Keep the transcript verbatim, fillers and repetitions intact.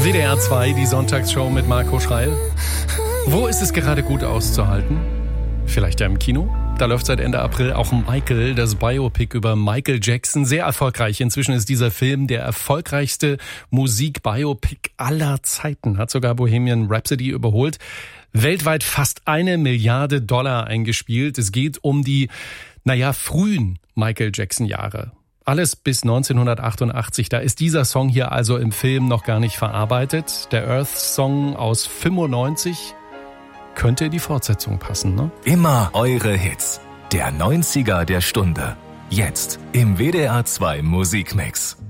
W D R zwei, die Sonntagsshow mit Marco Schreil. Wo ist es gerade gut auszuhalten? Vielleicht ja im Kino? Da läuft seit Ende April auch Michael, das Biopic über Michael Jackson. Sehr erfolgreich. Inzwischen ist dieser Film der erfolgreichste Musik-Biopic aller Zeiten. Hat sogar Bohemian Rhapsody überholt. Weltweit fast eine Milliarde Dollar eingespielt. Es geht um die, naja, frühen Michael Jackson-Jahre. Alles bis neunzehnhundertachtundachtzig. Da ist dieser Song hier also im Film noch gar nicht verarbeitet. Der Earth-Song aus fünfundneunzig könnte in die Fortsetzung passen, ne? Immer eure Hits. Der neunziger der Stunde. Jetzt im W D R zwei Musikmix.